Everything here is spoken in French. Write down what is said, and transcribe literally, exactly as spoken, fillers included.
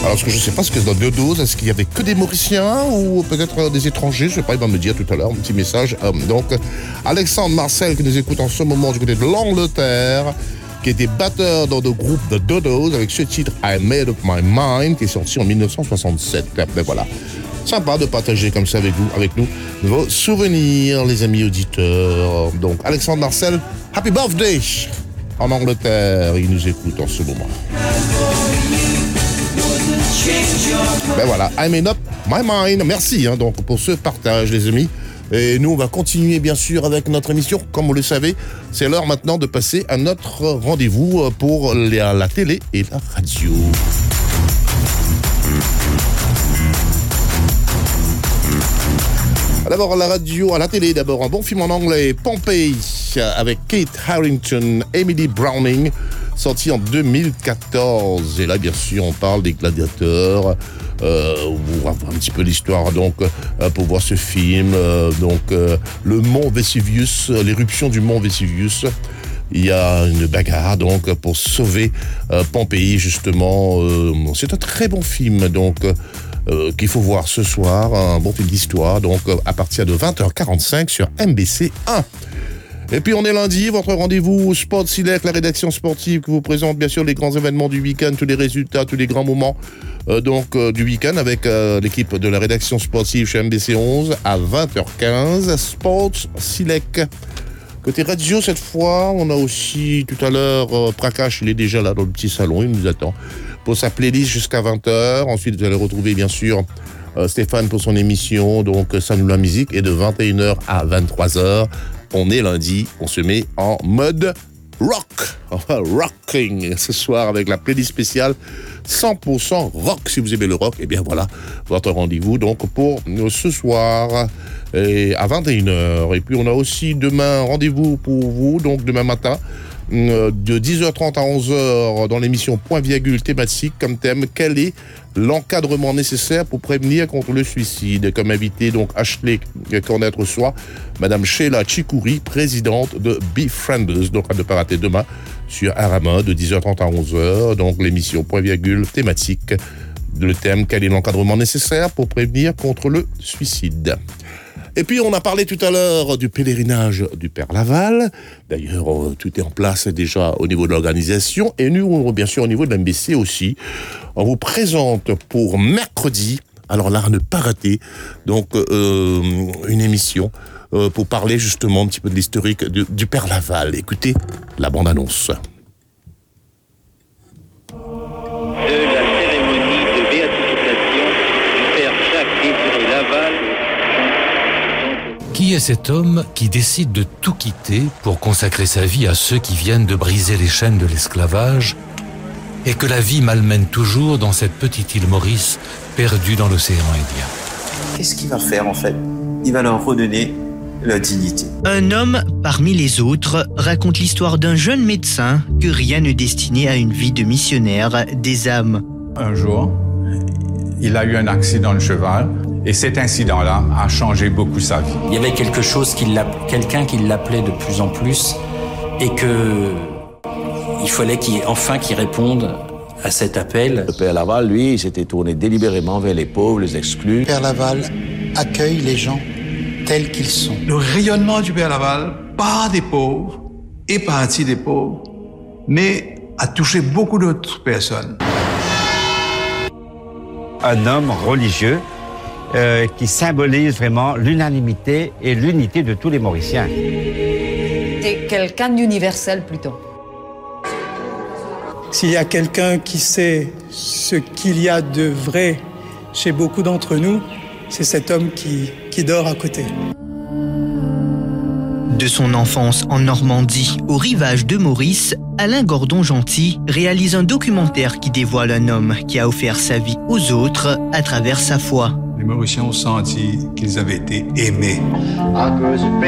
Alors, ce que je ne sais pas, ce que dans deux doses, est-ce qu'il y avait que des Mauriciens ou peut-être des étrangers? Je ne sais pas, il va me dire tout à l'heure, un petit message. Euh, donc, Alexandre Marcel, qui nous écoute en ce moment du côté de l'Angleterre, qui était batteur dans le groupe The Dodos avec ce titre I Made Up My Mind, qui est sorti en dix-neuf cent soixante-sept. Ben voilà. Sympa de partager comme ça avec vous, avec nous, vos souvenirs, les amis auditeurs. Donc, Alexandre Marcel, happy birthday en Angleterre. Il nous écoute en ce moment. Ben voilà, I made up my mind. Merci hein, donc pour ce partage, les amis. Et nous, on va continuer, bien sûr, avec notre émission. Comme vous le savez, c'est l'heure maintenant de passer à notre rendez-vous pour la, la télé et la radio. D'abord, à la radio, à la télé, d'abord, un bon film en anglais, Pompeii, avec Kate Harington, Emily Browning, sorti en deux mille quatorze. Et là, bien sûr, on parle des gladiateurs. Euh, on va voir un petit peu l'histoire, donc, euh, pour voir ce film. Euh, donc, euh, le mont Vesuvius, l'éruption du mont Vesuvius. Il y a une bagarre, donc, pour sauver euh, Pompéi, justement. Euh, c'est un très bon film, donc, euh, qu'il faut voir ce soir. Un bon film d'histoire, donc, à partir de vingt heures quarante-cinq sur M B C un. Et puis on est lundi, votre rendez-vous Sport Select, la rédaction sportive qui vous présente bien sûr les grands événements du week-end, tous les résultats, tous les grands moments euh, donc euh, du week-end avec euh, l'équipe de la rédaction sportive chez M B C onze à vingt heures quinze, Sport Select. Côté radio cette fois, on a aussi tout à l'heure euh, Prakash, il est déjà là dans le petit salon, il nous attend pour sa playlist jusqu'à vingt heures. Ensuite vous allez retrouver bien sûr euh, Stéphane pour son émission, donc Ça nous la musique, et de vingt et une heures à vingt-trois heures. On est lundi, on se met en mode rock, enfin rocking ce soir avec la playlist spéciale cent pour cent rock. Si vous aimez le rock, et eh bien voilà votre rendez-vous donc pour ce soir et à vingt et une heures. Et puis on a aussi demain rendez-vous pour vous, donc demain matin de dix heures trente à onze heures dans l'émission Point Virgule thématique, comme thème quel est l'encadrement nécessaire pour prévenir contre le suicide. Comme invité donc Ashley Cornet reçoit Madame Sheila Chikouri, présidente de Befrienders, donc à ne pas rater demain sur Arama de dix heures trente à onze heures, donc l'émission Point Virgule thématique, le thème quel est l'encadrement nécessaire pour prévenir contre le suicide. Et puis, on a parlé tout à l'heure du pèlerinage du Père Laval. D'ailleurs, tout est en place déjà au niveau de l'organisation. Et nous, bien sûr, au niveau de l'M B C aussi, on vous présente pour mercredi, alors là, à ne pas rater, donc euh, une émission euh, pour parler justement un petit peu de l'historique du, du Père Laval. Écoutez la bande-annonce. Qui est cet homme qui décide de tout quitter pour consacrer sa vie à ceux qui viennent de briser les chaînes de l'esclavage et que la vie malmène toujours dans cette petite île Maurice perdue dans l'océan Indien? Qu'est-ce qu'il va faire en fait? Il va leur redonner la dignité. Un homme parmi les autres raconte l'histoire d'un jeune médecin que rien ne destinait à une vie de missionnaire des âmes. Un jour, il a eu un accident de cheval. Et cet incident-là a changé beaucoup sa vie. Il y avait quelque chose qui quelqu'un qui l'appelait de plus en plus et que il fallait qu'il enfin qu'il réponde à cet appel. Le Père Laval, lui, il s'était tourné délibérément vers les pauvres, les exclus. Le Père Laval accueille les gens tels qu'ils sont. Le rayonnement du Père Laval, pas des pauvres et parti des pauvres, mais a touché beaucoup d'autres personnes. Un homme religieux Euh, qui symbolise vraiment l'unanimité et l'unité de tous les Mauriciens. C'est quelqu'un d'universel plutôt. S'il y a quelqu'un qui sait ce qu'il y a de vrai chez beaucoup d'entre nous, c'est cet homme qui, qui dort à côté. De son enfance en Normandie au rivage de Maurice, Alain Gordon-Gentil réalise un documentaire qui dévoile un homme qui a offert sa vie aux autres à travers sa foi. Les Mauriciens ont senti qu'ils avaient été aimés.